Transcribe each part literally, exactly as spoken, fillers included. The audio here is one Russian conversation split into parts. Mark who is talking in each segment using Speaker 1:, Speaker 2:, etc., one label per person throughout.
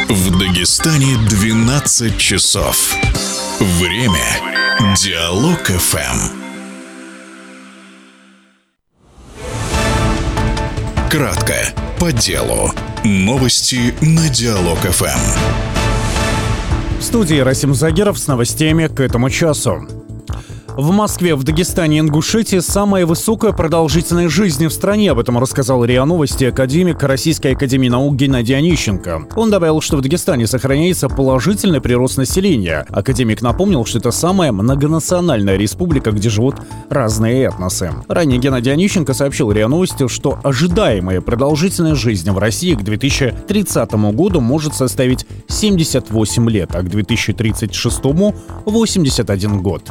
Speaker 1: В Дагестане двенадцать часов. Время Диалог эф эм. Кратко, по делу. Новости на Диалог эф эм.
Speaker 2: В студии Расим Загиров с новостями к этому часу. В Москве, в Дагестане и Ингушетии самая высокая продолжительность жизни в стране. Об этом рассказал РИА Новости академик Российской академии наук Геннадий Онищенко. Он добавил, что в Дагестане сохраняется положительный прирост населения. Академик напомнил, что это самая многонациональная республика, где живут разные этносы. Ранее Геннадий Онищенко сообщил РИА Новости, что ожидаемая продолжительность жизни в России к две тысячи тридцатому году может составить семьдесят восемь лет, а к две тысячи тридцать шестому — восемьдесят один год.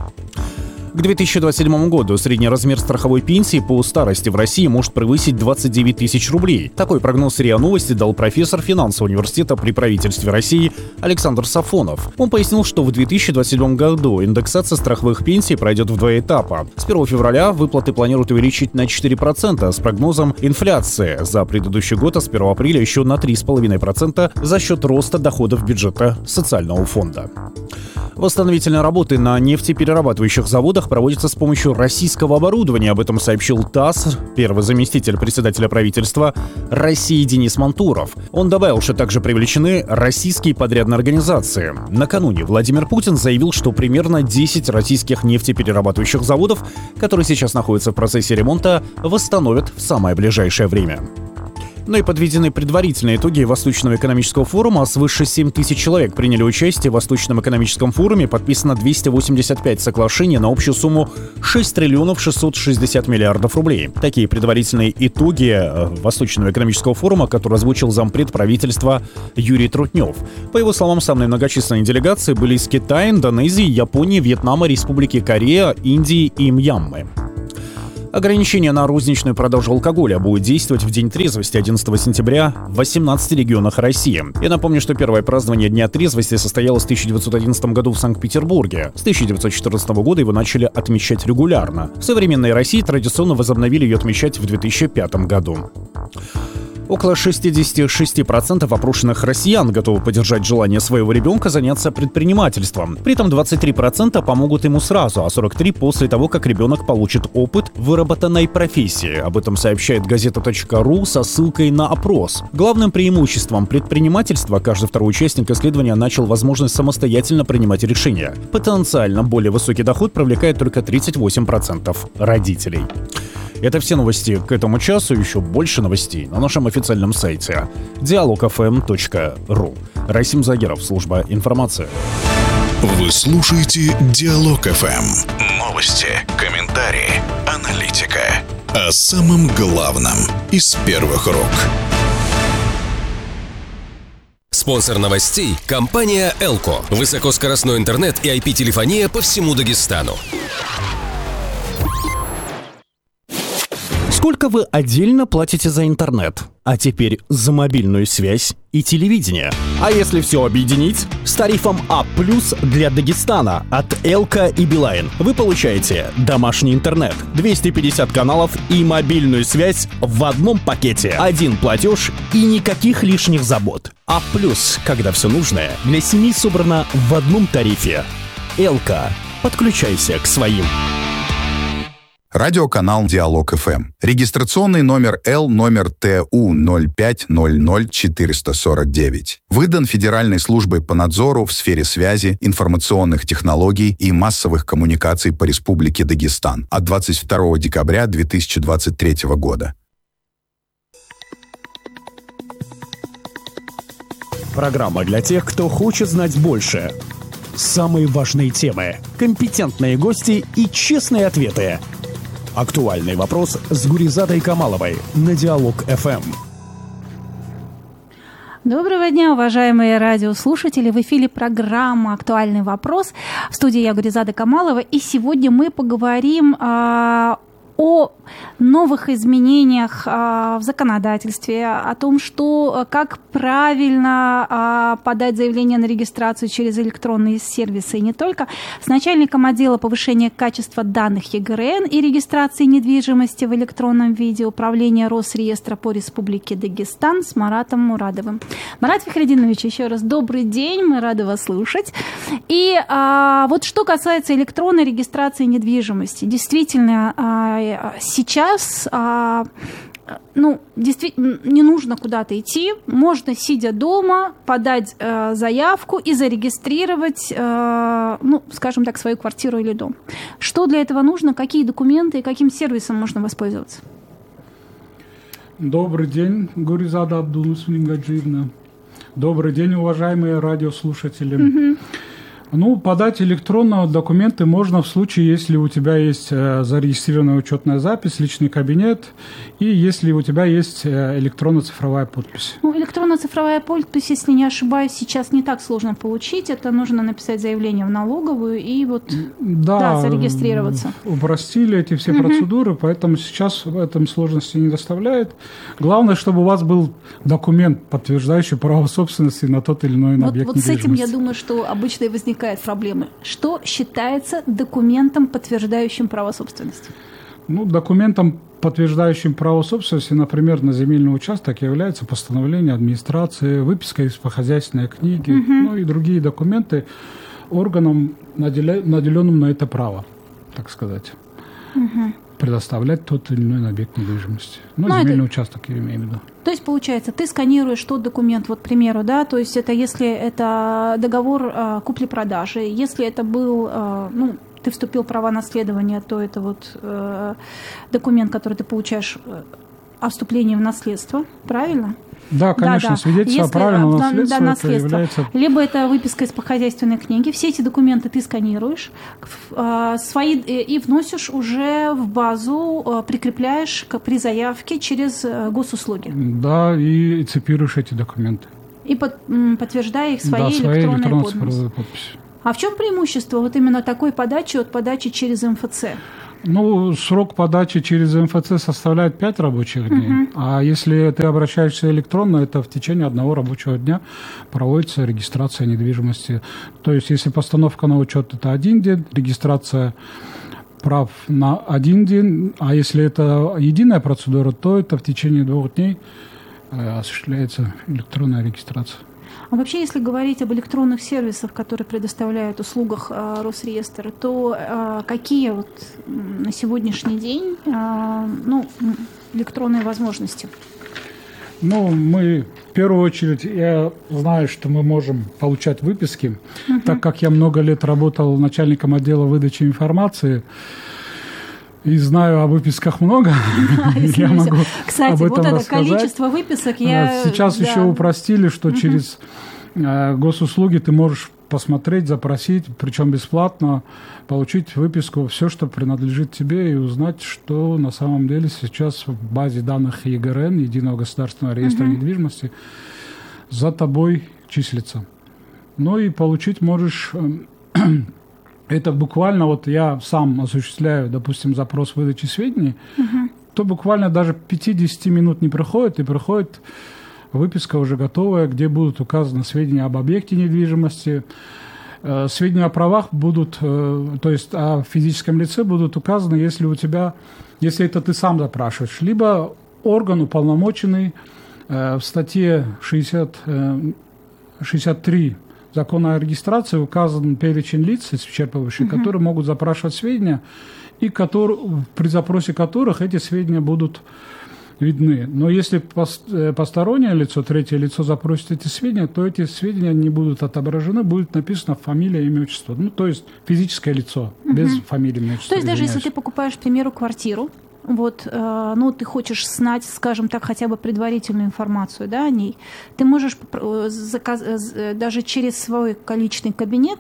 Speaker 2: К две тысячи двадцать седьмому году средний размер страховой пенсии по старости в России может превысить двадцать девять тысяч рублей. Такой прогноз РИА Новости дал профессор финансового университета при правительстве России Александр Сафонов. Он пояснил, что в две тысячи двадцать седьмом году индексация страховых пенсий пройдет в два этапа. С первого февраля выплаты планируют увеличить на четыре процента с прогнозом инфляции за предыдущий год, а с первого апреля еще на три целых пять десятых процента за счет роста доходов бюджета социального фонда. Восстановительные работы на нефтеперерабатывающих заводах проводятся с помощью российского оборудования. Об этом сообщил ТАСС первый заместитель председателя правительства России Денис Мантуров. Он добавил, что также привлечены российские подрядные организации. Накануне Владимир Путин заявил, что примерно десять российских нефтеперерабатывающих заводов, которые сейчас находятся в процессе ремонта, восстановят в самое ближайшее время. Ну и подведены предварительные итоги Восточного экономического форума. Свыше семь тысяч человек приняли участие в Восточном экономическом форуме. Подписано двести восемьдесят пять соглашений на общую сумму шесть триллионов шестьсот шестьдесят миллиардов рублей. Такие предварительные итоги Восточного экономического форума, который озвучил зампред правительства Юрий Трутнев. По его словам, самые многочисленные делегации были из Китая, Индонезии, Японии, Вьетнама, Республики Корея, Индии и Мьянмы. Ограничение на розничную продажу алкоголя будет действовать в день трезвости одиннадцатого сентября в восемнадцати регионах России. Я напомню, что первое празднование Дня трезвости состоялось в тысяча девятьсот одиннадцатом году в Санкт-Петербурге. С тысяча девятьсот четырнадцатого года его начали отмечать регулярно. В современной России традиционно возобновили ее отмечать в две тысячи пятом году. Около шестьдесят шесть процентов опрошенных россиян готовы поддержать желание своего ребенка заняться предпринимательством. При этом двадцать три процента помогут ему сразу, а сорок три процента после того, как ребенок получит опыт выработанной профессии. Об этом сообщает газета точка ру со ссылкой на опрос. Главным преимуществом предпринимательства каждый второй участник исследования начал возможность самостоятельно принимать решения. Потенциально более высокий доход привлекает только тридцать восемь процентов родителей. Это все новости к этому часу. Еще больше новостей на нашем официальном сайте диалог эф эм точка ру. Расим Загиров, служба информации.
Speaker 1: Вы слушаете Диалог эф эм. Новости, комментарии, аналитика. О самом главном из первых рук.
Speaker 3: Спонсор новостей – компания «Элко». Высокоскоростной интернет и ай пи-телефония по всему Дагестану.
Speaker 2: Сколько вы отдельно платите за интернет? А теперь за мобильную связь и телевидение. А если все объединить? С тарифом А плюс для Дагестана от Элко и Билайн вы получаете домашний интернет, двести пятьдесят каналов и мобильную связь в одном пакете. Один платеж и никаких лишних забот. А плюс, когда все нужное для семьи собрано в одном тарифе. Элко. Подключайся к своим.
Speaker 4: Радиоканал Диалог эф эм. Регистрационный номер Л номер Т У ноль пять ноль ноль четыре сорок девять. Выдан Федеральной службой по надзору в сфере связи, информационных технологий и массовых коммуникаций по Республике Дагестан от двадцать второго декабря две тысячи двадцать третьего года.
Speaker 2: Программа для тех, кто хочет знать больше. Самые важные темы, компетентные гости и честные ответы. Актуальный вопрос с Гуризадой Камаловой на Диалог эф эм.
Speaker 5: Доброго дня, уважаемые радиослушатели. В эфире программа «Актуальный вопрос». В студии я, Гуризада Камалова. И сегодня мы поговорим о о новых изменениях в законодательстве, о том, что, как правильно подать заявление на регистрацию через электронные сервисы и не только, с начальником отдела повышения качества данных ЕГРН и регистрации недвижимости в электронном виде Управления Росреестра по Республике Дагестан с Маратом Мурадовым. Марат Фихридинович, еще раз добрый день, мы рады вас слушать. И а, вот что касается электронной регистрации недвижимости, действительно, а, сейчас а, ну, действительно не нужно куда-то идти, можно, сидя дома, подать а, заявку и зарегистрировать, а, ну, скажем так, свою квартиру или дом. Что для этого нужно, какие документы и каким сервисом можно воспользоваться?
Speaker 6: Добрый день, Гуризада Абдулмусулингаджиевна. Добрый день, уважаемые радиослушатели. Mm-hmm. Ну, подать электронно документы можно в случае, если у тебя есть э, зарегистрированная учетная запись, личный кабинет, и если у тебя есть э, электронно-цифровая подпись.
Speaker 5: Ну, электронно-цифровая подпись, если не ошибаюсь, сейчас не так сложно получить. Это нужно написать заявление в налоговую и вот
Speaker 6: да,
Speaker 5: да, зарегистрироваться.
Speaker 6: Упростили эти все uh-huh. процедуры, поэтому сейчас в этом сложности не доставляет. Главное, чтобы у вас был документ, подтверждающий право собственности на тот или иной
Speaker 5: вот,
Speaker 6: объект
Speaker 5: вот
Speaker 6: недвижимости.
Speaker 5: Вот с этим, я думаю, что обычно и возникает проблемы. Что считается документом, подтверждающим право собственности?
Speaker 6: Ну, документом, подтверждающим право собственности, например, на земельный участок является постановление администрации, выписка из хозяйственной книги, угу. ну и другие документы органам, наделенным на это право, так сказать. Угу. Предоставлять тот или иной объект недвижимости. Ну, Но земельный это... участок, я имею в виду.
Speaker 5: То есть, получается, ты сканируешь тот документ, вот, к примеру, да, то есть это если это договор э, купли-продажи, если это был, э, ну, ты вступил в права наследования, то это вот э, документ, который ты получаешь э, о вступлении в наследство, правильно?
Speaker 6: Да, конечно, да, да. свидетельство
Speaker 5: Если,
Speaker 6: о праве на наследство,
Speaker 5: да, наследство.
Speaker 6: Это является...
Speaker 5: Либо это выписка из хозяйственной книги. Все эти документы ты сканируешь э, свои, э, и вносишь уже в базу, э, прикрепляешь к, при заявке через э, госуслуги.
Speaker 6: Да, и цепируешь эти документы.
Speaker 5: И под, м, подтверждая их своей,
Speaker 6: да, своей
Speaker 5: электронной
Speaker 6: подписью.
Speaker 5: А в чем преимущество вот именно такой подачи от подачи через эм эф цэ?
Speaker 6: Ну, срок подачи через эм эф цэ составляет пять рабочих дней, uh-huh. а если ты обращаешься электронно, это в течение одного рабочего дня проводится регистрация недвижимости. То есть, если постановка на учет – это один день, регистрация прав на один день, а если это единая процедура, то это в течение двух дней э, осуществляется электронная регистрация.
Speaker 5: А вообще, если говорить об электронных сервисах, которые предоставляют услугах э, Росреестра, то э, какие вот на сегодняшний день э, ну, электронные возможности?
Speaker 6: Ну, мы в первую очередь, я знаю, что мы можем получать выписки, uh-huh. так как я много лет работал начальником отдела выдачи информации, и знаю о выписках много. Я могу
Speaker 5: Кстати,
Speaker 6: об этом
Speaker 5: вот это
Speaker 6: рассказать.
Speaker 5: Количество выписок я...
Speaker 6: Сейчас
Speaker 5: да.
Speaker 6: еще упростили, что угу. через э, госуслуги ты можешь посмотреть, запросить, причем бесплатно, получить выписку, все, что принадлежит тебе, и узнать, что на самом деле сейчас в базе данных ЕГРН, Единого государственного реестра угу. недвижимости, за тобой числится. Ну и получить можешь... Э, это буквально, вот я сам осуществляю, допустим, запрос выдачи сведений, uh-huh. то буквально даже пятьдесят минут не проходит, и приходит выписка уже готовая, где будут указаны сведения об объекте недвижимости, э, сведения о правах будут, э, то есть о физическом лице будут указаны, если у тебя, если это ты сам запрашиваешь, либо орган уполномоченный э, в статье шестьдесят, э, шестьдесят три Закона о регистрации указан перечень лиц, исчерпывающих, uh-huh. которые могут запрашивать сведения, и которые, при запросе которых эти сведения будут видны. Но если постороннее лицо, третье лицо запросит эти сведения, то эти сведения не будут отображены, будет написано фамилия, имя, отчество. Ну, то есть физическое лицо, uh-huh. без фамилии, имя, отчества.
Speaker 5: То есть даже если ты покупаешь, к примеру, квартиру, вот, э, ну, ты хочешь знать, скажем так, хотя бы предварительную информацию, да, о ней, ты можешь заказ, даже через свой личный кабинет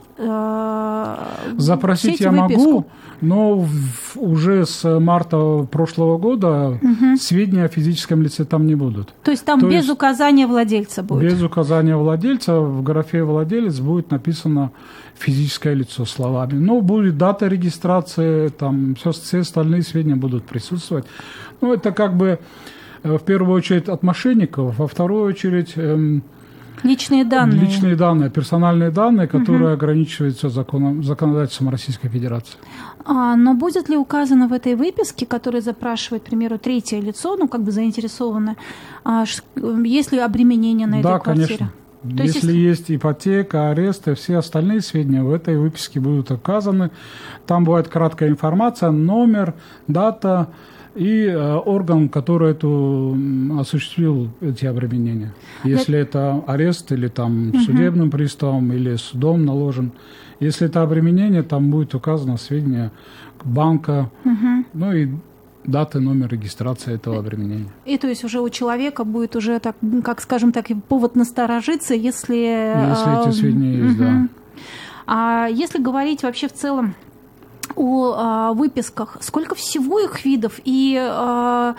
Speaker 5: э,
Speaker 6: запросить я
Speaker 5: выписку.
Speaker 6: могу, но в, уже с марта прошлого года угу. сведения о физическом лице там не будут.
Speaker 5: То есть там То без есть указания владельца будет?
Speaker 6: Без указания владельца в графе «владелец» будет написано физическое лицо словами. Но будет дата регистрации, там все, все остальные сведения будут присутствовать. Ну, это как бы в первую очередь от мошенников, во вторую очередь эм,
Speaker 5: личные данные.
Speaker 6: Личные данные, персональные данные, которые угу. ограничиваются законом, законодательством Российской Федерации.
Speaker 5: А, но будет ли указано в этой выписке, которая запрашивает, к примеру, третье лицо, ну, как бы заинтересованное, а, есть ли обременение на
Speaker 6: да,
Speaker 5: этой квартире?
Speaker 6: Конечно.
Speaker 5: То
Speaker 6: если
Speaker 5: есть,
Speaker 6: есть ипотека, аресты, все остальные сведения в этой выписке будут указаны. Там бывает краткая информация, номер, дата и э, орган, который эту, осуществил эти обременения. Если это, это арест или там угу. судебным приставом или судом наложен. Если это обременение, там будет указано сведения банка, угу. ну и даты, номер регистрации этого обременения.
Speaker 5: И то есть уже у человека будет уже, так, как скажем так, повод насторожиться, если...
Speaker 6: Если эти сведения есть, угу. да.
Speaker 5: А если говорить вообще в целом о а, выписках, сколько всего их видов? И а,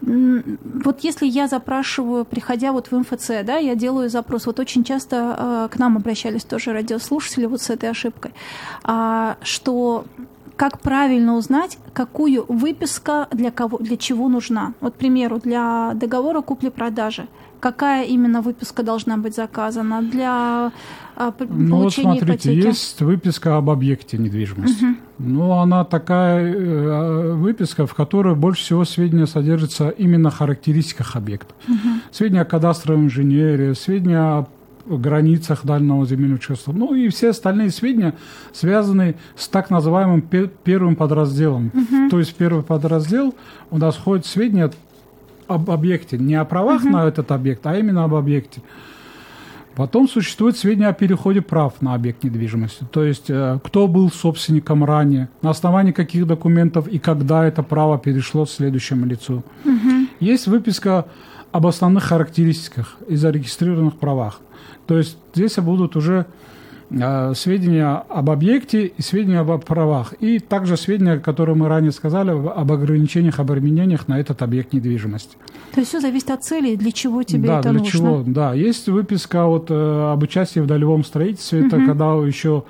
Speaker 5: вот если я запрашиваю, приходя вот в эм эф цэ, да, я делаю запрос, вот очень часто а, к нам обращались тоже радиослушатели вот с этой ошибкой, а, что... Как правильно узнать, какую выписка для кого, для чего нужна? Вот, к примеру, для договора купли-продажи. Какая именно выписка должна быть заказана для а, получения
Speaker 6: ну, вот смотрите,
Speaker 5: ипотеки?
Speaker 6: Есть выписка об объекте недвижимости. Угу. Ну, она такая э, выписка, в которой больше всего сведения содержатся именно о характеристиках объекта. Угу. Сведения о кадастровом инженере, сведения о границах дальнего земельного участка. Ну и все остальные сведения связаны с так называемым пер- первым подразделом. Uh-huh. То есть первый подраздел у нас входит сведения об объекте. Не о правах uh-huh. на этот объект, а именно об объекте. Потом существуют сведения о переходе прав на объект недвижимости. То есть э, кто был собственником ранее, на основании каких документов и когда это право перешло следующему лицу. Uh-huh. Есть выписка об основных характеристиках и зарегистрированных правах. То есть здесь будут уже э, сведения об объекте и сведения об правах. И также сведения, которые мы ранее сказали, об ограничениях, обременениях на этот объект недвижимости.
Speaker 5: То есть все зависит от цели, для чего тебе
Speaker 6: да,
Speaker 5: это
Speaker 6: для
Speaker 5: нужно.
Speaker 6: Чего, да, есть выписка вот, э, об участии в долевом строительстве. Uh-huh. Это когда еще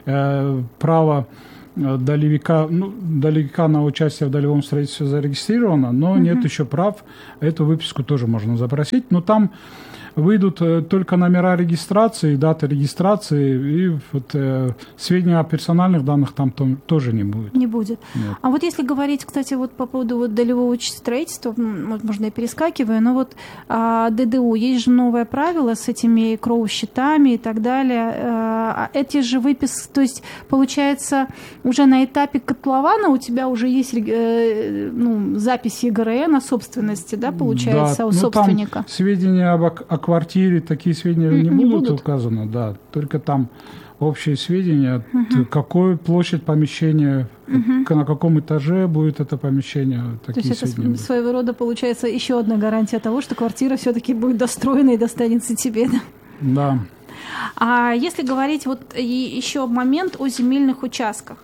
Speaker 6: э, право долевика, ну, долевика на участие в долевом строительстве зарегистрировано, но uh-huh. нет еще прав. Эту выписку тоже можно запросить. Но там выйдут только номера регистрации, дата регистрации, и вот, э, сведения о персональных данных там то, тоже не будет.
Speaker 5: Не будет.
Speaker 6: Нет.
Speaker 5: А вот если говорить, кстати, вот по поводу вот долевого строительства, можно я перескакиваю, но вот а, дэ дэ у, есть же новое правило с этими кроу-счетами и так далее. А, эти же выписки, то есть, получается, уже на этапе котлована у тебя уже есть э, ну, запись е гэ эр э на собственности, да, получается, да, у
Speaker 6: ну,
Speaker 5: собственника?
Speaker 6: Там сведения об, о квартире, такие сведения не, не будут, будут указаны, да, только там общие сведения, uh-huh. какую площадь помещения, uh-huh. на каком этаже будет это помещение, такие
Speaker 5: То есть это
Speaker 6: будут.
Speaker 5: Своего рода получается еще одна гарантия того, что квартира все-таки будет достроена и достанется тебе, да?
Speaker 6: Да.
Speaker 5: А если говорить вот еще момент о земельных участках,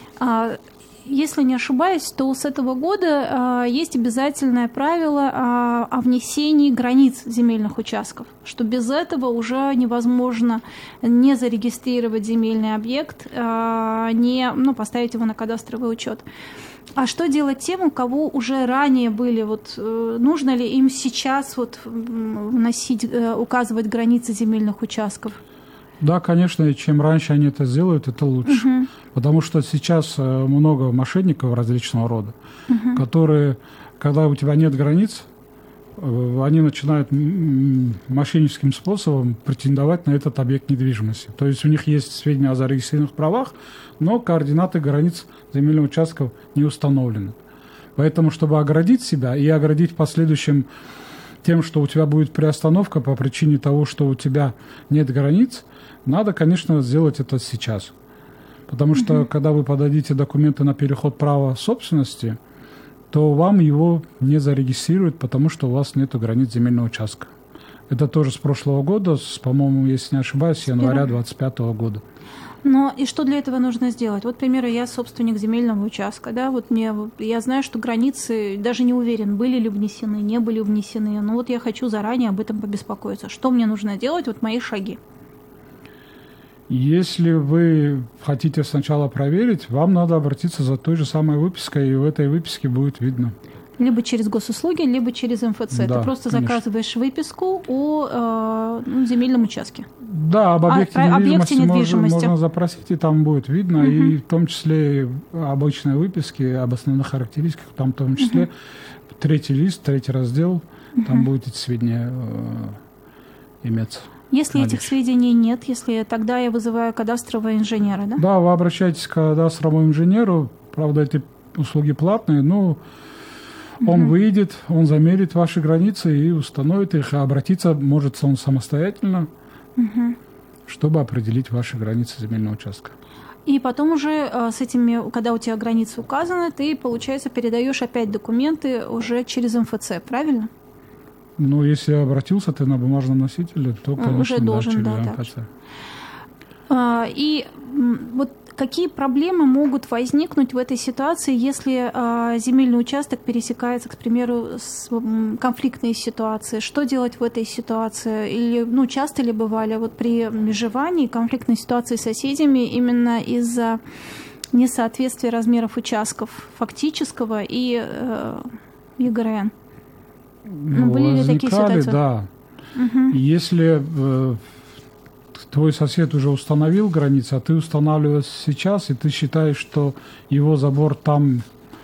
Speaker 5: если не ошибаюсь, то с этого года э, есть обязательное правило э, о внесении границ земельных участков, что без этого уже невозможно не зарегистрировать земельный объект, э, не ну, поставить его на кадастровый учет. А что делать тем, у кого уже ранее были, вот, э, нужно ли им сейчас вот, вносить, э, указывать границы земельных участков?
Speaker 6: Да, конечно, и чем раньше они это сделают, это лучше. Uh-huh. Потому что сейчас много мошенников различного рода, uh-huh. которые, когда у тебя нет границ, они начинают мошенническим способом претендовать на этот объект недвижимости. То есть у них есть сведения о зарегистрированных правах, но координаты границ земельных участков не установлены. Поэтому, чтобы оградить себя и оградить в последующем тем, что у тебя будет приостановка по причине того, что у тебя нет границ, надо, конечно, сделать это сейчас. Потому что, uh-huh. когда вы подадите документы на переход права собственности, то вам его не зарегистрируют, потому что у вас нет границ земельного участка. Это тоже с прошлого года, с, по-моему, если не ошибаюсь, с января двадцать пятого года.
Speaker 5: Но и что для этого нужно сделать? Вот, к примеру, я собственник земельного участка, да, вот мне, я знаю, что границы, даже не уверен, были ли внесены, не были внесены, но вот я хочу заранее об этом побеспокоиться. Что мне нужно делать, вот мои шаги?
Speaker 6: Если вы хотите сначала проверить, вам надо обратиться за той же самой выпиской, и в этой выписке будет видно.
Speaker 5: Либо через госуслуги, либо через эм эф цэ.
Speaker 6: Да,
Speaker 5: Ты просто
Speaker 6: конечно.
Speaker 5: заказываешь выписку о э, ну, земельном участке.
Speaker 6: Да, об объекте,
Speaker 5: а,
Speaker 6: недвижимости,
Speaker 5: объекте
Speaker 6: можно,
Speaker 5: недвижимости
Speaker 6: можно запросить, и там будет видно, uh-huh. и в том числе обычные выписки об основных характеристиках, там в том числе uh-huh. третий лист, третий раздел, uh-huh. там будут эти сведения э, иметься.
Speaker 5: Если
Speaker 6: наличие.
Speaker 5: Этих сведений нет, если тогда я вызываю кадастрового инженера, да?
Speaker 6: Да, вы обращаетесь к кадастровому инженеру, правда, эти услуги платные, но он uh-huh. выйдет, он замерит ваши границы и установит их, а обратиться может он самостоятельно, uh-huh. чтобы определить ваши границы земельного участка.
Speaker 5: И потом уже э, с этими, когда у тебя границы указаны, ты, получается, передаешь опять документы уже через эм эф цэ, правильно?
Speaker 6: Ну, если обратился ты на бумажном носителе, то, конечно,
Speaker 5: уже должен,
Speaker 6: да, через
Speaker 5: да,
Speaker 6: эм эф цэ.
Speaker 5: А, и вот какие проблемы могут возникнуть в этой ситуации, если а, земельный участок пересекается, к примеру, с м, конфликтной ситуацией? Что делать в этой ситуации? Или, ну, часто ли бывали вот при межевании конфликтной ситуации с соседями именно из-за несоответствия размеров участков фактического и э, е гэ эр эн?
Speaker 6: Ну,
Speaker 5: были ли такие ситуации?
Speaker 6: Да.
Speaker 5: Угу.
Speaker 6: Если э, твой сосед уже установил границы, а ты устанавливаешь сейчас, и ты считаешь, что его забор там...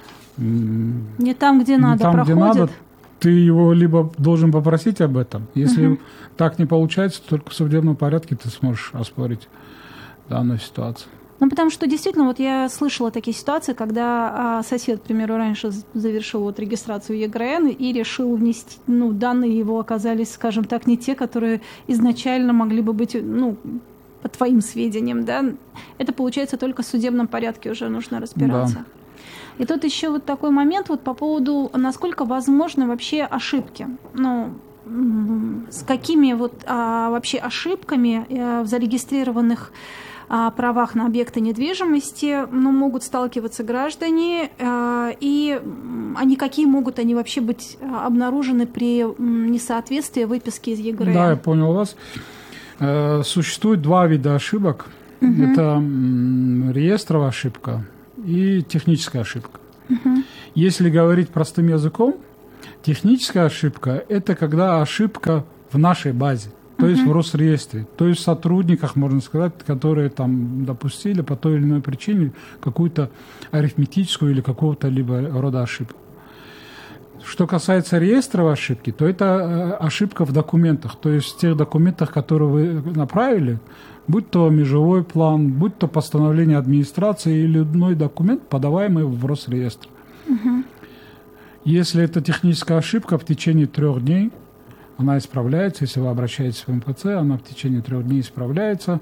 Speaker 6: М-
Speaker 5: не там, где
Speaker 6: не
Speaker 5: надо,
Speaker 6: там,
Speaker 5: проходит.
Speaker 6: где надо, ты его либо должен попросить об этом. Если
Speaker 5: Угу.
Speaker 6: так не получается, только в судебном порядке ты сможешь оспорить данную ситуацию.
Speaker 5: Ну, потому что действительно, вот я слышала такие ситуации, когда а, сосед, к примеру, раньше завершил вот регистрацию е гэ эр эн и решил внести, ну, данные его оказались, скажем так, не те, которые изначально могли бы быть, ну, по твоим сведениям, да. Это, получается, только в судебном порядке уже нужно разбираться. Да. И тут еще вот такой момент вот по поводу, насколько возможны вообще ошибки. Ну, с какими вот а, вообще ошибками а, в зарегистрированных о правах на объекты недвижимости, ну, могут сталкиваться граждане, э, и они какие могут они вообще быть обнаружены при несоответствии выписки из е гэ эр эн?
Speaker 6: Да, я понял вас. Э, существует два вида ошибок. Угу. Это м, реестровая ошибка и техническая ошибка. Угу. Если говорить простым языком, техническая ошибка – это когда ошибка в нашей базе. То есть uh-huh. в Росреестре, то есть в сотрудниках, можно сказать, которые там допустили по той или иной причине какую-то арифметическую или какого-то либо рода ошибку. Что касается реестровой ошибки, то это ошибка в документах, то есть в тех документах, которые вы направили, будь то межевой план, будь то постановление администрации или иной документ, подаваемый в Росреестр. Uh-huh. Если это техническая ошибка, в течение трех дней она исправляется. Если вы обращаетесь в эм эф цэ, она в течение трех дней исправляется.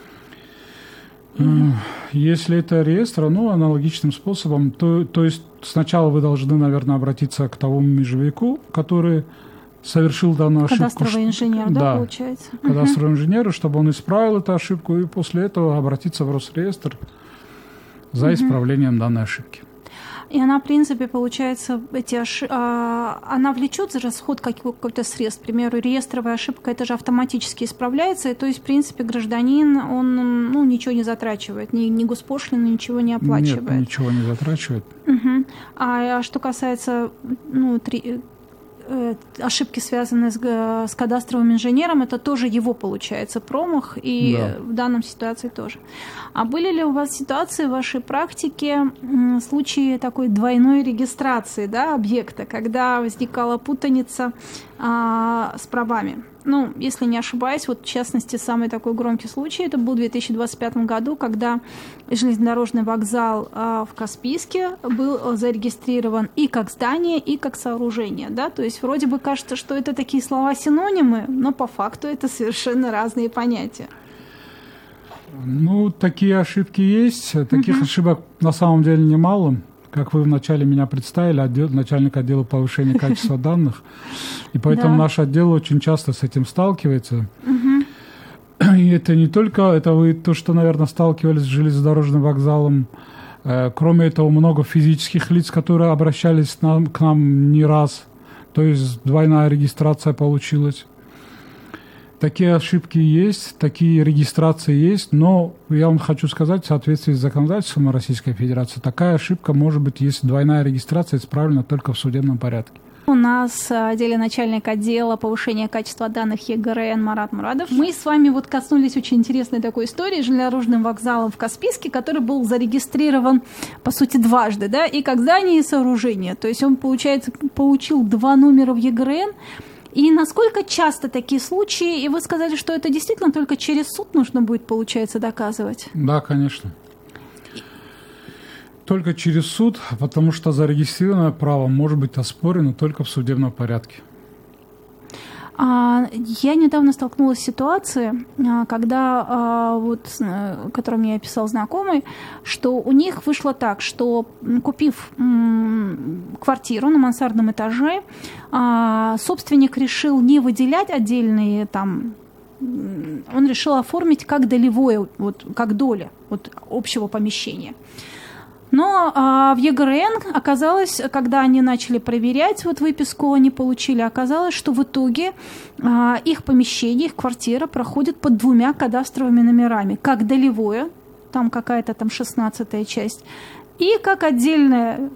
Speaker 6: Mm-hmm. Если это реестр, ну, аналогичным способом, то, то есть сначала вы должны, наверное, обратиться к тому межевику, который совершил данную ошибку.
Speaker 5: Кадастровый инженер, да,
Speaker 6: да
Speaker 5: получается?
Speaker 6: Кадастровый uh-huh. инженер, чтобы он исправил эту ошибку, и после этого обратиться в Росреестр за uh-huh. исправлением данной ошибки.
Speaker 5: И она, в принципе, получается, эти ошиб... а, она влечет за расход каких-то средств. К примеру, реестровая ошибка, это же автоматически исправляется, и, то есть, в принципе, гражданин, он, ну, ничего не затрачивает, ни, ни госпошлину, ничего не оплачивает.
Speaker 6: Нет, ничего не затрачивает.
Speaker 5: Угу. А, а что касается, ну, три... ошибки, связанные с, с кадастровым инженером, это тоже его, получается, промах, и да. в данном ситуации тоже. А были ли у вас ситуации в вашей практике, случаи такой двойной регистрации, да, объекта, когда возникала путаница а, с правами? Ну, если не ошибаюсь, вот в частности, самый такой громкий случай, это был в две тысячи двадцать пятом году, когда железнодорожный вокзал а, в Каспийске был зарегистрирован и как здание, и как сооружение, да, то есть вроде бы кажется, что это такие слова-синонимы, но по факту это совершенно разные понятия.
Speaker 6: Ну, такие ошибки есть, таких uh-huh. ошибок на самом деле немало. как вы вначале меня представили, отдел, начальник отдела повышения качества данных, и поэтому
Speaker 5: Да.
Speaker 6: наш отдел очень часто с этим сталкивается.
Speaker 5: Мгм.
Speaker 6: И это не только, это вы то, что, наверное, сталкивались с железнодорожным вокзалом. Э, Кроме этого, много физических лиц, которые обращались к нам, к нам не раз. То есть двойная регистрация получилась. Такие ошибки есть, такие регистрации есть, но я вам хочу сказать, в соответствии с законодательством Российской Федерации, такая ошибка может быть, если двойная регистрация исправлена только в судебном порядке.
Speaker 5: У нас в отделе начальник отдела повышения качества данных ЕГРН Марат Мурадов. Мы с вами вот коснулись очень интересной такой истории железнодорожным вокзалом в Каспийске, который был зарегистрирован, по сути, дважды, да, и как здание, и сооружение. То есть он, получается, получил два номера в ЕГРН. И насколько часто такие случаи? И вы сказали, что это действительно только через суд нужно будет, получается, доказывать?
Speaker 6: Да, конечно. Только через суд, потому что зарегистрированное право может быть оспорено только в судебном порядке.
Speaker 5: А, Я недавно столкнулась с ситуацией, а, когда, а, вот, э, которую мне описал знакомый, что у них вышло так, что м, купив м, квартиру на мансардном этаже, а, собственник решил не выделять отдельные там, м, он решил оформить как долевое, вот, как доля вот, общего помещения. Но а, в ЕГРН оказалось, когда они начали проверять вот выписку, они получили, оказалось, что в итоге а, их помещение, их квартира проходит под двумя кадастровыми номерами. Как долевое, там какая-то там шестнадцатая часть, и как отдельная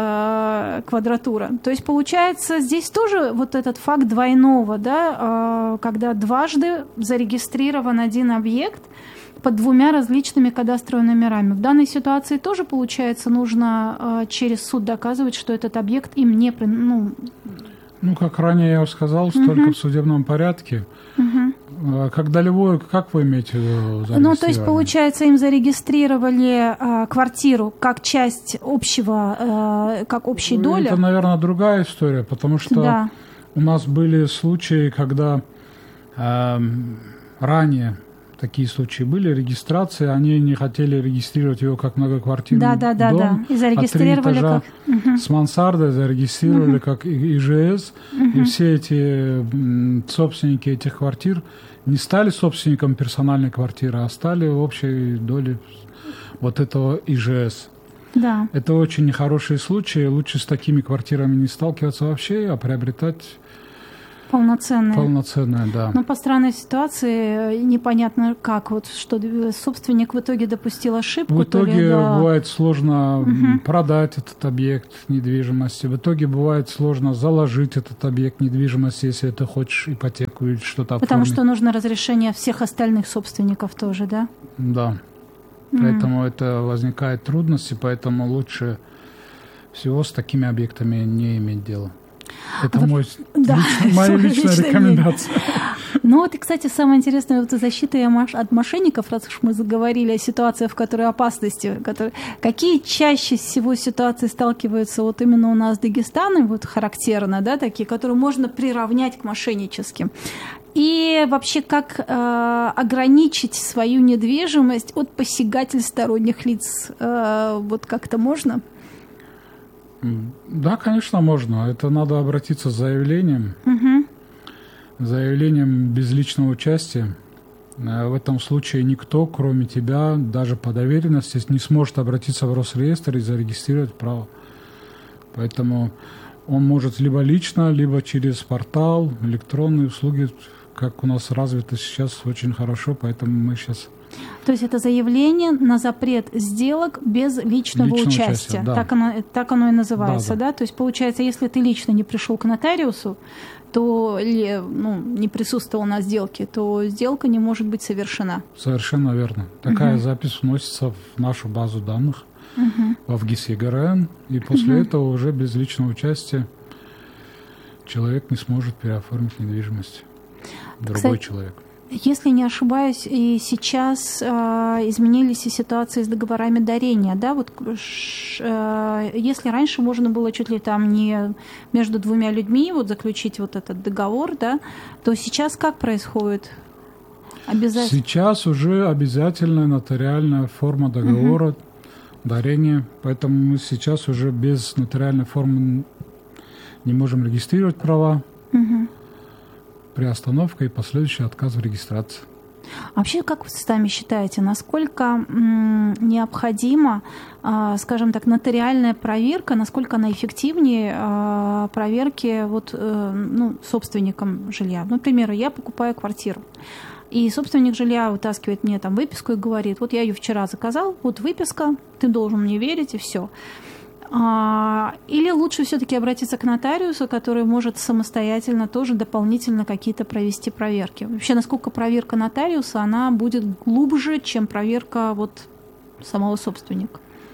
Speaker 5: э, квадратура. То есть, получается, здесь тоже вот этот факт двойного, да, э, когда дважды зарегистрирован один объект под двумя различными кадастровыми номерами. В данной ситуации тоже, получается, нужно э, через суд доказывать, что этот объект им не... при- Ну,
Speaker 6: Ну, как ранее я сказал, только в судебном порядке. А Как долевое, как вы имеете в виду?
Speaker 5: ну, то есть,
Speaker 6: зарегистрирование?
Speaker 5: получается, им зарегистрировали э, квартиру как часть общего, э, как общей
Speaker 6: Ну,
Speaker 5: доли.
Speaker 6: Это, наверное, другая история, потому что
Speaker 5: Да.
Speaker 6: у нас были случаи, когда эм, ранее такие случаи были, регистрации, они не хотели регистрировать его как многоквартирный
Speaker 5: Да, да, да,
Speaker 6: дом,
Speaker 5: да. И зарегистрировали
Speaker 6: а три этажа
Speaker 5: как-
Speaker 6: с мансардой зарегистрировали как И- ИЖС, и все эти м, собственники этих квартир не стали собственником персональной квартиры, а стали в общей доле вот этого ИЖС.
Speaker 5: Да.
Speaker 6: Это очень нехорошие случаи. Лучше с такими квартирами не сталкиваться вообще, а приобретать
Speaker 5: Полноценные.
Speaker 6: полноценное, да.
Speaker 5: Но по странной ситуации э, непонятно как, вот что э, собственник в итоге допустил ошибку.
Speaker 6: В
Speaker 5: то ли,
Speaker 6: итоге
Speaker 5: да.
Speaker 6: бывает сложно м, продать этот объект недвижимости. В итоге бывает сложно заложить этот объект недвижимости, если ты хочешь ипотеку или что-то
Speaker 5: Потому
Speaker 6: оформить.
Speaker 5: что нужно разрешение всех остальных собственников тоже, да?
Speaker 6: Да. Поэтому это возникает трудности, поэтому лучше всего с такими объектами не иметь дела. Это
Speaker 5: Вот,
Speaker 6: мой,
Speaker 5: да,
Speaker 6: лично- моя
Speaker 5: свое
Speaker 6: личная
Speaker 5: личное
Speaker 6: рекомендация.
Speaker 5: Ну вот, и, кстати, самое интересное, вот защита от мошенников, раз уж мы заговорили о ситуации, в которой опасности, которые... какие чаще всего ситуации сталкиваются вот именно у нас с Дагестаном, вот характерно, да, такие, которые можно приравнять к мошенническим. И вообще, как э, ограничить свою недвижимость от посягательств сторонних лиц? Э, вот как-то можно?
Speaker 6: Да, конечно, можно. Это надо обратиться с заявлением.
Speaker 5: Угу.
Speaker 6: Заявлением без личного участия. Э, В этом случае никто, кроме тебя, даже по доверенности, не сможет обратиться в Росреестр и зарегистрировать право. Поэтому он может либо лично, либо через портал, электронные услуги, как у нас развито сейчас очень хорошо, поэтому мы сейчас...
Speaker 5: То есть это заявление на запрет сделок без личного,
Speaker 6: Личного
Speaker 5: участия.
Speaker 6: участия, да.
Speaker 5: Так оно, так оно и называется,
Speaker 6: Да,
Speaker 5: да,
Speaker 6: да.
Speaker 5: То есть получается, если ты лично не пришел к нотариусу, то или ну, не присутствовал на сделке, то сделка не может быть совершена.
Speaker 6: Совершенно верно. Такая запись вносится в нашу базу данных, в ВГИС ЕГРН, и после этого уже без личного участия человек не сможет переоформить недвижимость. Другой
Speaker 5: Кстати,
Speaker 6: человек.
Speaker 5: Если не ошибаюсь, и сейчас э, изменились и ситуации с договорами дарения, да, вот ш, э, если раньше можно было чуть ли там не между двумя людьми вот заключить вот этот договор, да, то сейчас как происходит? Обязательно.
Speaker 6: Сейчас уже обязательная нотариальная форма договора дарение. Поэтому мы сейчас уже без нотариальной формы не можем регистрировать права. Угу. Приостановка и последующий отказ в регистрации.
Speaker 5: Вообще, как вы сами считаете, насколько м, необходима, э, скажем так, нотариальная проверка, насколько она эффективнее э, проверки вот, э, ну, собственникам жилья? Ну, к примеру, я покупаю квартиру, и собственник жилья вытаскивает мне там выписку и говорит: вот я ее вчера заказал, вот выписка, ты должен мне верить, и все. Или лучше все-таки обратиться к нотариусу, который может самостоятельно тоже дополнительно какие-то провести проверки? Вообще, насколько проверка нотариуса, она будет глубже, чем проверка вот самого собственника?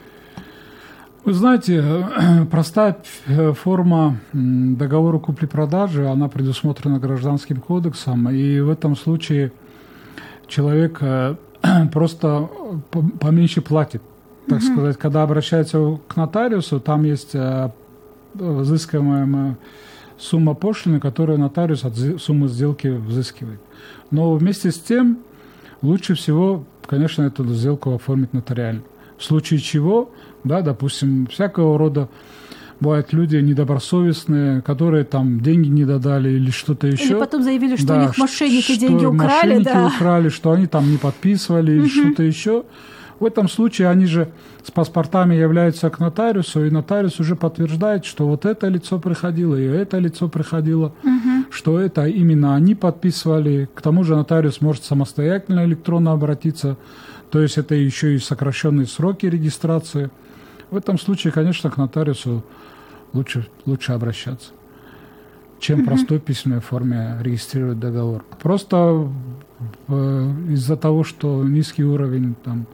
Speaker 6: Вы знаете, простая форма договора купли-продажи, она предусмотрена Гражданским кодексом, и в этом случае человек просто поменьше платит. Так uh-huh. сказать, когда обращается к нотариусу, там есть э, взыскиваемая сумма пошлины, которую нотариус от суммы сделки взыскивает. Но вместе с тем лучше всего, конечно, эту сделку оформить нотариально. В случае чего, да, допустим, всякого рода бывают люди недобросовестные, которые там деньги не додали или что-то еще.
Speaker 5: Или потом заявили, что
Speaker 6: да,
Speaker 5: у них мошенники
Speaker 6: что
Speaker 5: деньги украли.
Speaker 6: Мошенники
Speaker 5: да.
Speaker 6: украли, что они там не подписывали или uh-huh. что-то еще. В этом случае они же с паспортами являются к нотариусу, и нотариус уже подтверждает, что вот это лицо приходило, и это лицо приходило, угу. что это именно они подписывали. К тому же нотариус может самостоятельно электронно обратиться, то есть это еще и сокращенные сроки регистрации. В этом случае, конечно, к нотариусу лучше, лучше обращаться, чем в угу. простой письменной форме регистрировать договор. Просто э, из-за того, что низкий уровень там,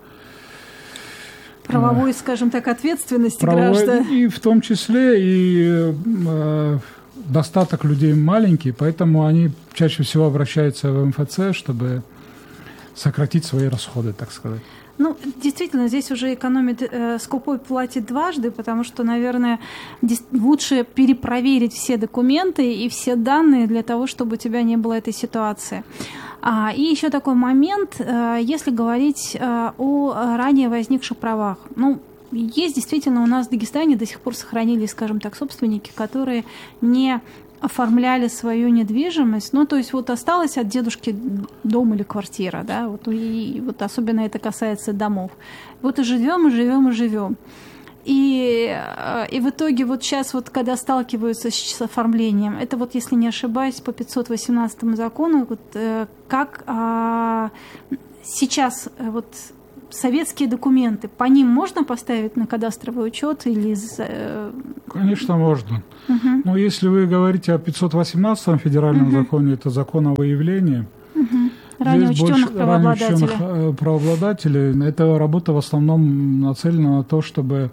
Speaker 5: правовой, скажем так, ответственности
Speaker 6: правовой,
Speaker 5: граждан.
Speaker 6: И в том числе и э, достаток людей маленький, поэтому они чаще всего обращаются в эм эф цэ, чтобы сократить свои расходы, так сказать.
Speaker 5: Ну, действительно, здесь уже экономит, э, скупой платит дважды, потому что, наверное, лучше перепроверить все документы и все данные для того, чтобы у тебя не было этой ситуации. А, и еще такой момент, э, если говорить э, о ранее возникших правах. Ну, есть действительно у нас в Дагестане до сих пор сохранились, скажем так, собственники, которые не оформляли свою недвижимость, ну, то есть вот осталось от дедушки дом или квартира, да, вот, и вот особенно это касается домов. Вот и живем, и живем, и живем. И, и в итоге вот сейчас вот, когда сталкиваются с оформлением, это вот, если не ошибаюсь, по пятьсот восемнадцатому закону, вот, как а, сейчас вот советские документы, по ним можно поставить на кадастровый учет или...
Speaker 6: Конечно, можно.
Speaker 5: Угу.
Speaker 6: Но если вы говорите о пятьсот восемнадцатом федеральном угу. законе, это закон о выявлении.
Speaker 5: Угу. Ранее учтенных правообладателей.
Speaker 6: правообладателей. Эта работа в основном нацелена на то, чтобы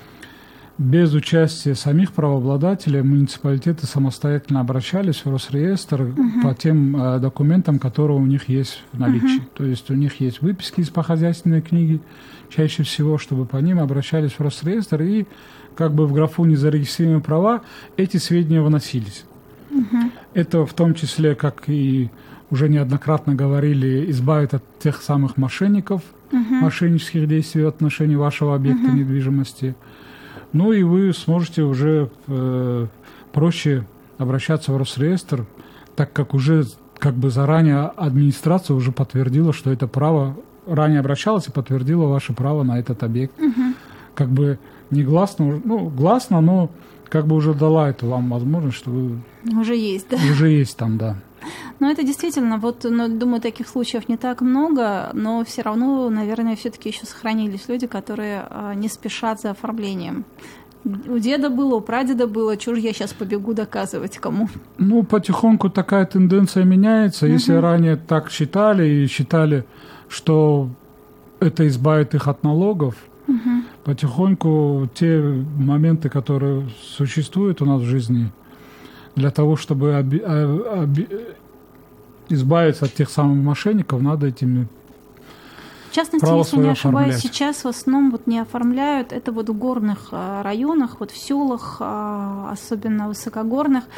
Speaker 6: без участия самих правообладателей муниципалитеты самостоятельно обращались в Росреестр угу. по тем э, документам, которые у них есть в наличии. Угу. То есть у них есть выписки из похозяйственной книги, чаще всего, чтобы по ним обращались в Росреестр, и как бы в графу «Незарегистрированные права» эти сведения выносились. Угу. Это в том числе, как и уже неоднократно говорили, избавит от тех самых мошенников, угу. мошеннических действий в отношении вашего объекта угу. недвижимости. Ну и вы сможете уже э, проще обращаться в Росреестр, так как уже как бы заранее администрация уже подтвердила, что это право, ранее обращалась и подтвердила ваше право на этот объект. Угу. Как бы негласно, ну, гласно, но как бы уже дала эту вам возможность, что вы...
Speaker 5: Уже есть, да?
Speaker 6: Уже есть там, да.
Speaker 5: Ну, это действительно, вот, ну, думаю, таких случаев не так много, но все равно, наверное, все-таки еще сохранились люди, которые а, не спешат за оформлением. У деда было, у прадеда было, чего же я сейчас побегу доказывать кому?
Speaker 6: Ну, потихоньку такая тенденция меняется. Uh-huh. Если ранее так считали и считали, что это избавит их от налогов, uh-huh. потихоньку те моменты, которые существуют у нас в жизни, для того, чтобы оби- оби- избавиться от тех самых мошенников, надо этими
Speaker 5: в частности,
Speaker 6: право
Speaker 5: если не ошибаюсь,
Speaker 6: оформлять.
Speaker 5: Сейчас в основном вот не оформляют, это вот в горных районах, вот в селах, особенно высокогорных.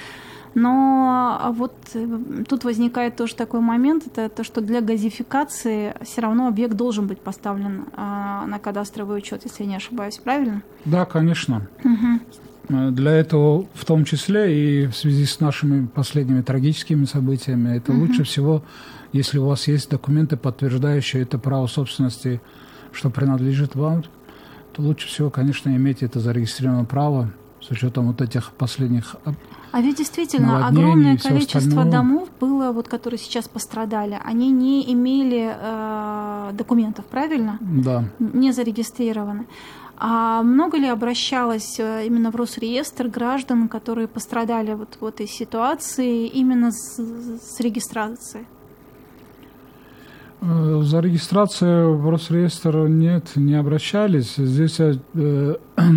Speaker 5: Но вот тут возникает тоже такой момент, это то, что для газификации все равно объект должен быть поставлен на кадастровый учет, если я не ошибаюсь, правильно?
Speaker 6: Да, конечно. Угу. Для этого в том числе и в связи с нашими последними трагическими событиями, это угу. лучше всего, если у вас есть документы, подтверждающие это право собственности, что принадлежит вам, то лучше всего, конечно, иметь это зарегистрированное право с учетом вот этих последних
Speaker 5: А ведь действительно огромное количество остальное. домов было, вот, которые сейчас пострадали, они не имели э, документов, правильно?
Speaker 6: Да.
Speaker 5: Не зарегистрированы. А много ли обращалось именно в Росреестр граждан, которые пострадали вот в этой ситуации именно с, с регистрацией?
Speaker 6: За регистрацию в Росреестр нет, не обращались. Здесь э,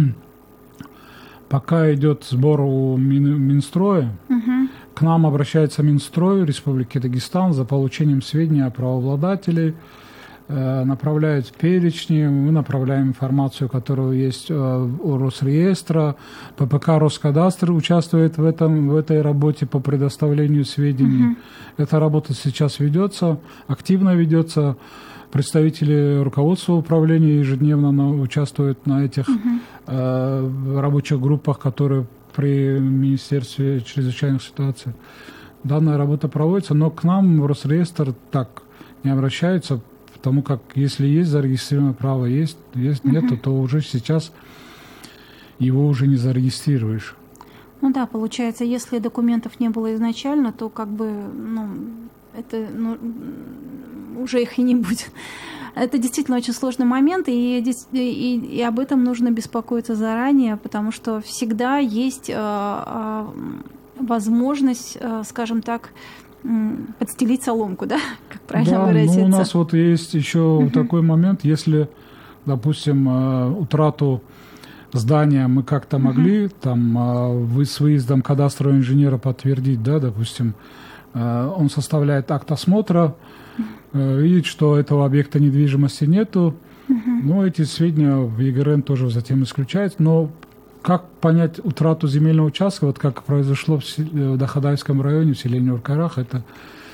Speaker 6: пока идет сбор у Мин, Минстроя, угу. к нам обращается Минстрой Республики Дагестан за получением сведений о правообладателей, э, направляют перечни, мы направляем информацию, которая есть э, у Росреестра, ППК Роскадастр участвует в, этом, в этой работе по предоставлению сведений. Угу. Эта работа сейчас ведется, активно ведется. Представители руководства управления ежедневно на, участвуют на этих угу. э, рабочих группах, которые при Министерстве чрезвычайных ситуаций. Данная работа проводится, но к нам в Росреестр так не обращаются, потому как если есть зарегистрированное право, есть, есть угу. нету, то уже сейчас его уже не зарегистрируешь.
Speaker 5: Ну да, получается, если документов не было изначально, то как бы, ну, это, ну, уже их и не будет. Это действительно очень сложный момент, и, и, и об этом нужно беспокоиться заранее, потому что всегда есть э, э, возможность, э, скажем так, э, подстелить соломку, да, как правильно
Speaker 6: да,
Speaker 5: выразиться.
Speaker 6: Ну, у нас вот есть еще uh-huh. такой момент, если, допустим, э, утрату здания мы как-то могли, uh-huh. там, э, вы с выездом кадастрового инженера подтвердить, да, допустим, э, он составляет акт осмотра, э, видит, что этого объекта недвижимости нету, uh-huh. ну, эти сведения в ЕГРН тоже затем исключаются, но как понять утрату земельного участка, вот как произошло в, в Дахадайском районе, в селе Нюркарах, это...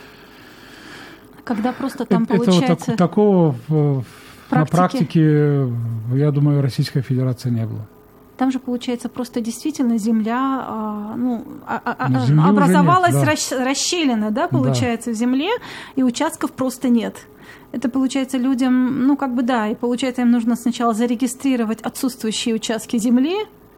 Speaker 5: Когда просто там
Speaker 6: это,
Speaker 5: получается...
Speaker 6: Это вот так, такого в, на практике, я думаю, Российской Федерации не было.
Speaker 5: Там же, получается, просто действительно земля, а, ну, а, а, образовалась нет, да. расщелина, да, получается, да. в земле, и участков просто нет. Это, получается, людям, ну, как бы, да, и, получается, им нужно сначала зарегистрировать отсутствующие участки земли,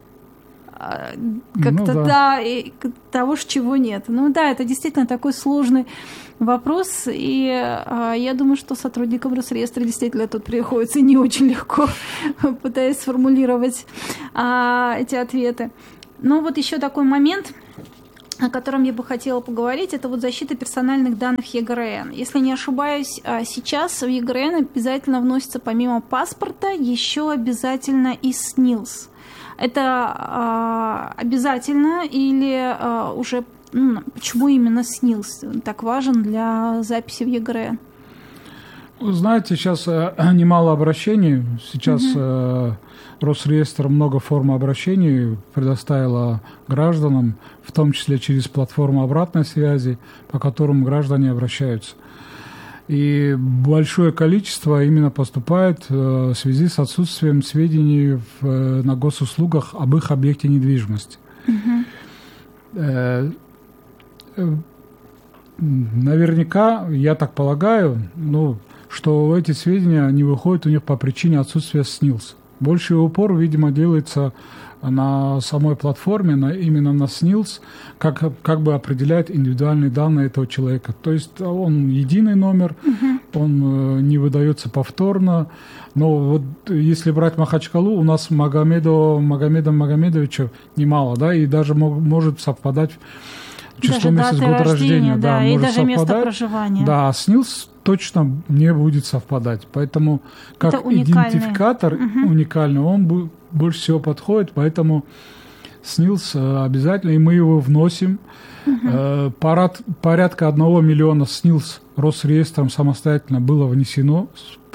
Speaker 5: как-то, ну, да, да и того, чего нет. Ну, да, это действительно такой сложный вопрос, и а, я думаю, что сотрудникам Росреестра действительно тут приходится не очень легко, пытаясь сформулировать а, эти ответы. Но вот еще такой момент, о котором я бы хотела поговорить, это вот защита персональных данных ЕГРН. Если не ошибаюсь, сейчас в ЕГРН обязательно вносится помимо паспорта еще обязательно и СНИЛС. Это а, обязательно или а, уже, ну, почему именно СНИЛС так важен для записи в ЕГРН?
Speaker 6: Вы знаете, сейчас э, немало обращений. Сейчас угу. э, Росреестр много форм обращений предоставила гражданам, в том числе через платформу обратной связи, по которым граждане обращаются. И большое количество именно поступает э, в связи с отсутствием сведений в, э, на госуслугах об их объекте недвижимости. Uh-huh. Э, э, наверняка, я так полагаю, ну, что эти сведения не выходят у них по причине отсутствия СНИЛС. Больший упор, видимо, делается на самой платформе, на, именно на СНИЛС, как, как бы определяет индивидуальные данные этого человека. То есть он единый номер, uh-huh. он э, не выдается повторно. Но вот если брать Махачкалу, у нас Магомедова, Магомеда Магомедовича немало, да, и даже мог, может совпадать число, месяц, год рождения, рождения да, да,
Speaker 5: и
Speaker 6: может
Speaker 5: даже
Speaker 6: совпадать.
Speaker 5: Место проживания.
Speaker 6: Да, а СНИЛС точно не будет совпадать. Поэтому как идентификатор угу. уникальный, он будет больше всего подходит, поэтому СНИЛС обязательно, и мы его вносим. Uh-huh. Парад, порядка одного миллиона СНИЛС Росреестром самостоятельно было внесено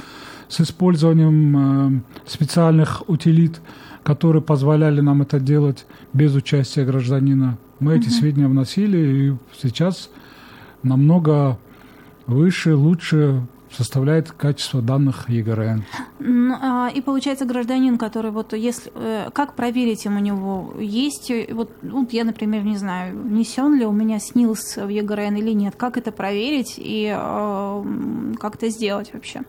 Speaker 6: с использованием специальных утилит, которые позволяли нам это делать без участия гражданина. Мы эти uh-huh. сведения вносили, и сейчас намного выше, лучше составляет качество данных ЕГРН.
Speaker 5: И получается, гражданин, который вот если как проверить ему у него есть, вот, вот я, например, не знаю, внесен ли у меня СНИЛС в ЕГРН или нет, как это проверить и э, как это сделать вообще?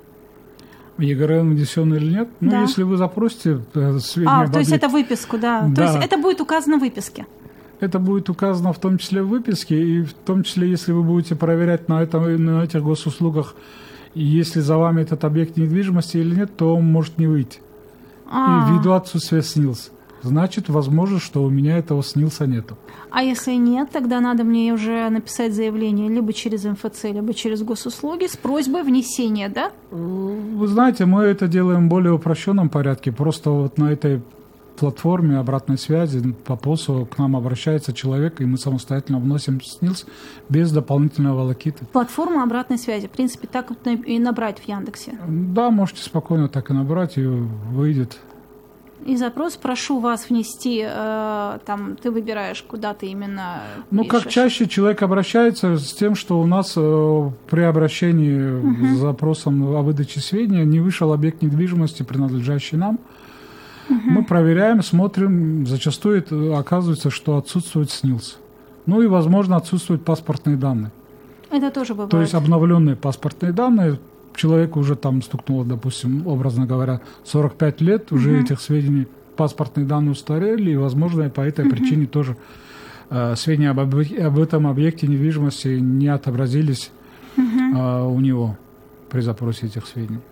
Speaker 6: В ЕГРН внесен или нет? Ну, да. Если вы запросите сведения...
Speaker 5: А, то есть это выписку, да. да. То есть это будет указано в выписке?
Speaker 6: Это будет указано в том числе в выписке, и в том числе, если вы будете проверять на, этом, на этих госуслугах, и если за вами этот объект недвижимости или нет, то он может не выйти. А-а-а. И ввиду отсутствия СНИЛС. Значит, возможно, что у меня этого СНИЛСа нету.
Speaker 5: А если нет, тогда надо мне уже написать заявление либо через эм эф цэ, либо через госуслуги с просьбой внесения, да?
Speaker 6: Вы знаете, мы это делаем в более упрощенном порядке. Просто вот на этой платформе обратной связи по ПОСу к нам обращается человек, и мы самостоятельно вносим СНИЛС без дополнительной волокиты.
Speaker 5: Платформа обратной связи, в принципе, так и набрать в Яндексе?
Speaker 6: Да, можете спокойно так и набрать, и выйдет.
Speaker 5: И запрос прошу вас внести, э, там, ты выбираешь, куда ты именно
Speaker 6: Ну,
Speaker 5: пишешь.
Speaker 6: как чаще человек обращается с тем, что у нас э, при обращении uh-huh. с запросом о выдаче сведений не вышел объект недвижимости, принадлежащий нам. Uh-huh. Мы проверяем, смотрим, зачастую это оказывается, что отсутствует СНИЛС. Ну и, возможно, отсутствуют паспортные данные.
Speaker 5: Это тоже бывает.
Speaker 6: То есть обновленные паспортные данные. Человеку уже там стукнуло, допустим, образно говоря, сорок пять лет, уже uh-huh. этих сведений, паспортные данные устарели, и, возможно, по этой uh-huh. причине тоже э, сведения об, об этом объекте недвижимости не отобразились uh-huh. э, у него при запросе этих сведений.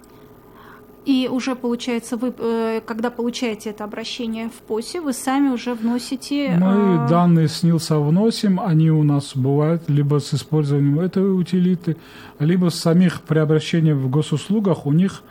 Speaker 5: И уже, получается, вы, э, когда получаете это обращение в ПОСе, вы сами уже вносите...
Speaker 6: Мы
Speaker 5: э...
Speaker 6: данные СНИЛСа вносим, они у нас бывают либо с использованием этой утилиты, либо с самих при обращении в госуслугах у них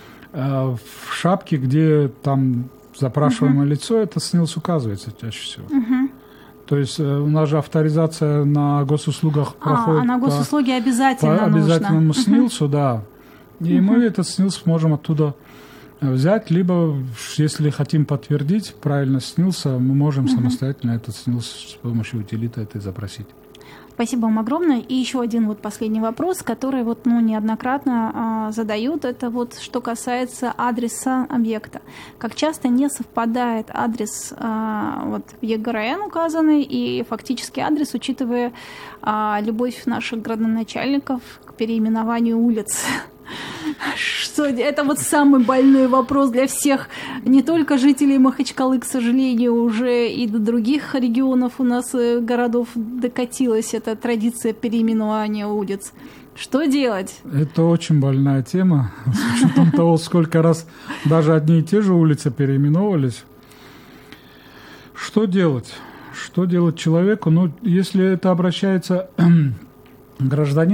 Speaker 6: э, в шапке, где там запрашиваемое uh-huh. лицо, это СНИЛС указывается чаще всего. Uh-huh. То есть э, у нас же авторизация на госуслугах
Speaker 5: а,
Speaker 6: проходит
Speaker 5: а на госуслуги
Speaker 6: по,
Speaker 5: обязательно
Speaker 6: по обязательному
Speaker 5: нужно.
Speaker 6: СНИЛСу, uh-huh. да. И uh-huh. мы этот СНИЛС можем оттуда взять, либо, если хотим подтвердить правильность СНИЛСа, мы можем uh-huh. самостоятельно этот СНИЛС с помощью утилиты этой запросить.
Speaker 5: Спасибо вам огромное. И еще один вот последний вопрос, который вот, ну, неоднократно а, задают, это вот что касается адреса объекта. Как часто не совпадает адрес а, вот, в ЕГРН указанный и фактически адрес, учитывая а, любовь наших градоначальников к переименованию улиц? Что, это вот самый больной вопрос для всех, не только жителей Махачкалы, к сожалению, уже и до других регионов у нас, городов, докатилась эта традиция переименования улиц. Что делать?
Speaker 6: Это очень больная тема, с учетом того, сколько раз даже одни и те же улицы переименовывались. Что делать? Что делать человеку? Ну, если это обращается гражданин,